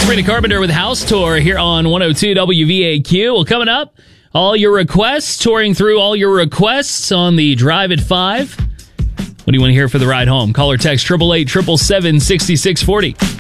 Sabrina Carpenter with House Tour here on 102 WVAQ. Well, coming up, all your requests, touring through all your requests on the Drive at 5. What do you want to hear for the ride home? Call or text 888-777-6640.